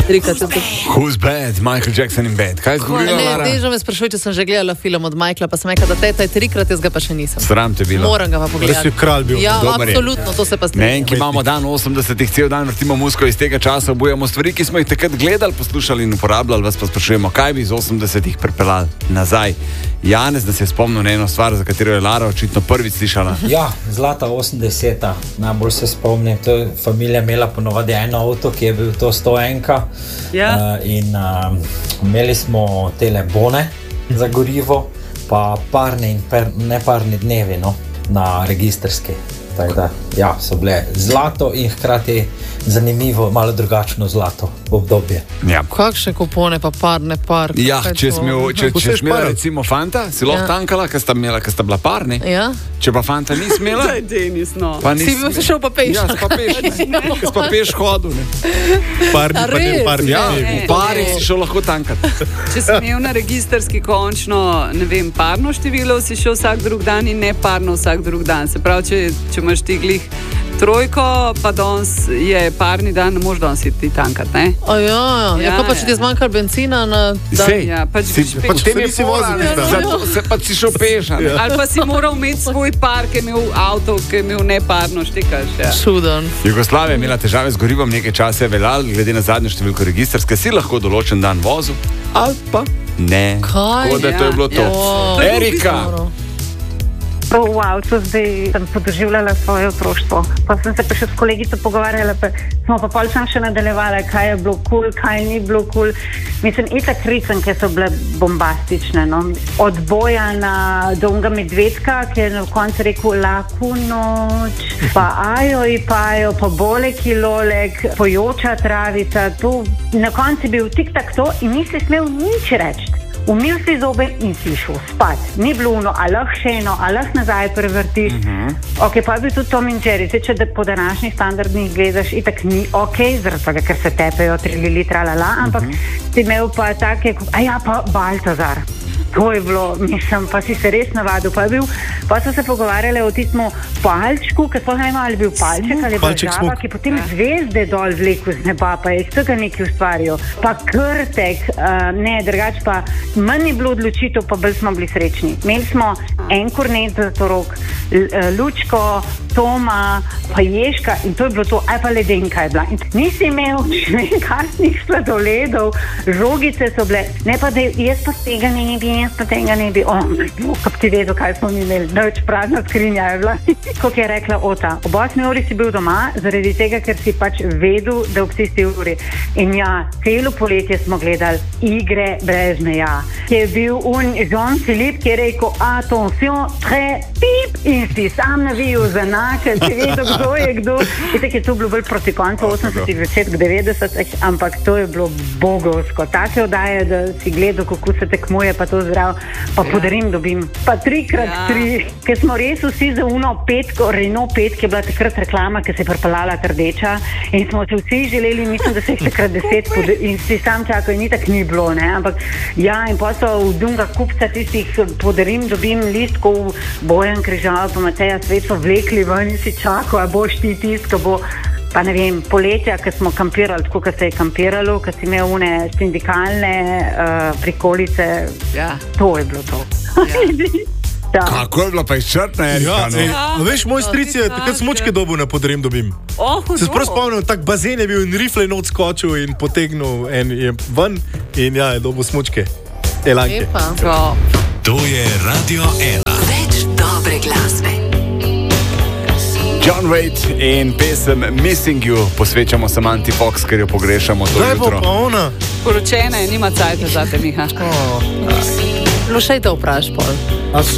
Trikrat. Who's bad? Michael Jackson in bad. Kaj je zgodilo, Lara? Ne, težo me sprašuje, če sem že gledala film od Michaela, pa sem rekla, da teta je 3 krat, jaz ga pa še nisem. Sram te bilo. Moram ga pa pogledati. Res je kralj bil. Ja, Dobar je. absolutno, to se pa strinjam. Ne, ki imamo dan 80-ih, cel dan vrtimo muziko iz tega časa, obujamo stvari, ki smo jih takrat gledali, poslušali in uporabljali, vas pa sprašujemo, kaj bi iz 80-ih pripeljali nazaj. Janez nas je spomnil na eno stvar, za katero je Lara očitno prvič slišala. Ja, zlata 80-ta, najbolj se spomnim, to je familija imela ponovadi eno avto, ki je bil to 101-ka. Ja. In imeli smo tele bone za gorivo, pa parni in neparni dnevi, no, na registrski. Tako da, ja, so bile zlato in hkrati zanimivo, malo drugačno zlato obdobje. Ja. Kakšne kupone, pa parne par. Ja, če si imela par. recimo fanta, si lahko tankala, ker sta bila parni. Ja. Če pa fanta nisi imela, Daj, Denis, no. pa Si bil se šel pa peš. Ja, pa peš hodil. Ne. Parni, pa ne parni. Ja, Ne, pari si šel lahko tankati. Če si imel na registrski končno, ne vem, parno število, si šel vsak drug dan in ne parno vsak drug dan. Se pravi, če imaš ti glih trojko, pa danes je parni dan, ne moreš danes iti tankati, ne? Ja, pa če ti zmanjka benzina na dan. Sej, Ja, pač si, greš pač peš. tem je nisi vozil fora, tista. zato se pa si šel peš. Ja. Ali pa si moral imeti svoj par, ki je imel avto, ki je imel neparno štikaš. Ja. Čuden. Jugoslavija je imela težave z gorivom, nekaj časa je veljal, glede na zadnjo številko registrske, si lahko določen dan vozil, ali pa ne. Kaj? Tako da to je bilo to. Ja. Erika! V avtu zdaj sem podoživljala svoje otroštvo. Pa sem se pa še s kolegico pogovarjala, pa smo pa pol sam še nadaljevali, kaj je bilo kul, kaj ni bilo kul. Mislim, itak risanke so bile bombastične, no. Od Bojana do unga medvedka, ki je na koncu rekel laku noč, pa ajo i pajo, pa bolek i lolek, pojoča travica, to na koncu je bil tik-tak to in nisi smel nič reči. Umil si zobe in si šel spat. Ni bilo ono, a lahko še eno, a lahko nazaj prevrtiš. Ok, pa je bil tudi Tom in Jerry. Zdaj, če po današnjih standardnih gledaš, itak ni ok, zaradi tega, ker se tepejo 3 litra, ampak si imel pa take, a ja, pa Baltazar. To je bilo, mislim, pa si se res navadil. Pa so se pogovarjali o tistem palčku, ker sploh ne vem, ali je bil palček ali je Palček država, smuk. ki potem zvezde dol vleku z neba, pa je iz tega nekaj ustvaril. Pa krtek, ne, drugače pa manj je bilo odločitev, pa bolj smo bili srečni. Imeli smo en kornet za Zlatorog, Lučko, Toma, pa Ježka in to je bilo to, aj pa ledenka je bila. In nisi imel kasnih sladoledov, žogice so bile, ne pa da jaz pa tega ne bi, kap ti vedel, kaj smo mi imeli, noč prazna skrinja je bila. Kot je rekla Ota, ob 8 uri si bil doma, zaradi tega, ker si pač vedel, da ob 6 uri. In ja, celo poletje smo gledali Igre brez meja. Ki je bil Jean-Philippe, ki je rekel, attention, très pip, in si sam navijal za nače, si vedel, kdo je kdo. In tako je to bilo bolj proti koncu 80-ih, začetek 90-ih, ampak to je bilo bogovsko. Take oddaje, da si gledal, kako se tekmuje, pa to zdrav, pa podarim dobim. Pa 3x3, ker smo res vsi za uno petko, Renault 5, ki je bila takrat reklama, ki se je pripeljala rdeča in smo se vsi želeli, mislim, da se jih takrat 10 in si sam čakal in itak ni bilo, ne, ampak ja, in pa so v dunga kupca tistih podarim dobim listkov, Bojan Križal, pa Mateja Svet so vlekli ven in si čakal, a boš ti tiska, bo pa ne vem, poletja, ko smo kampirali, tako kot se je kampiralo, ko si imel une sindikalne prikolice, Ja. to je bilo to. Da. Kako je bila pa izčrpna, Erika? Ja, veš, moj stric je takrat smučke dobil na Podrem dobim. Se sprav spomnim, tak bazen je bil in rifle not skočil in potegnil en je ven in ja, je dobil smučke. Elanke. Lepa. To je Radio 1. Več dobre glasbe. John Waite in pesem Missing You posvečamo Samantha Fox, ker jo pogrešamo to Kaj bo jutro. pa ona? Poročena je, nima cajta zate, Miha. Lušej te vpraš, pol. A so